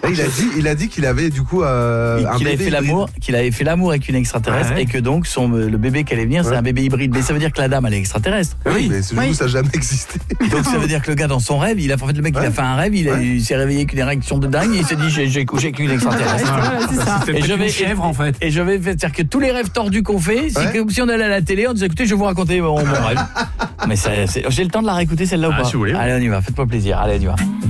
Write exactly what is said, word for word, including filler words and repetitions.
il a dit, il a dit qu'il avait du coup euh, un qu'il avait fait l'amour, qu'il avait fait l'amour avec une extraterrestre, ouais. et que donc son le bébé qui allait venir, ouais. c'est un bébé hybride. Mais ça veut dire que la dame elle est extraterrestre. Oui, mais ce oui. coup, ça n'a jamais existé. Donc ça veut dire que le gars dans son rêve, il a en fait le mec ouais. il a fait un rêve, il, a, ouais. il s'est réveillé avec une érection de dingue, et il s'est dit j'ai, j'ai couché avec une extraterrestre. Voilà, c'est ça. Et je vais chèvre en fait. Et je vais faire que tous les rêves tordus qu'on fait, c'est ouais. comme si on allait à la télé, on disait écoutez, je vais vous raconter mon, mon rêve. Mais ça, c'est, j'ai le temps de la réécouter celle-là ah, ou pas? Si vous voulez, allez, on y va, faites-moi plaisir. Allez, on y va.